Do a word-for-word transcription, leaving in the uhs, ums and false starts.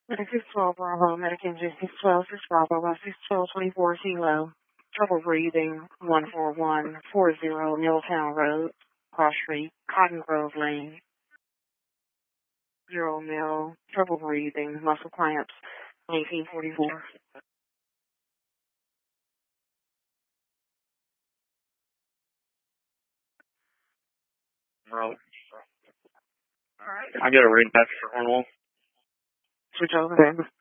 Medic six twelve Bravo, Medic Engine six twelve, six Bravo, by six twelve twenty-four Kilo. Trouble breathing, one four one four zero Milltown Road, Cross Street, Cotton Grove Lane. Zero Mill, trouble breathing, muscle cramps, nineteen forty-four. Bro. I get a ring back for Cornwall. Switch over.